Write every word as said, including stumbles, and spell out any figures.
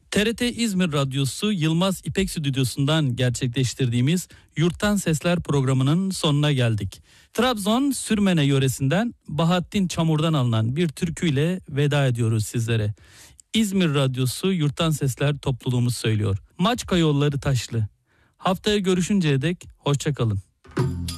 T R T İzmir Radyosu Yılmaz İpek Stüdyosu'ndan gerçekleştirdiğimiz Yurttan Sesler programının sonuna geldik. Trabzon Sürmene yöresinden Bahattin Çamur'dan alınan bir türküyle veda ediyoruz sizlere. İzmir Radyosu Yurttan Sesler topluluğumuz söylüyor. Maçka yolları taşlı. Haftaya görüşünceye dek hoşça kalın.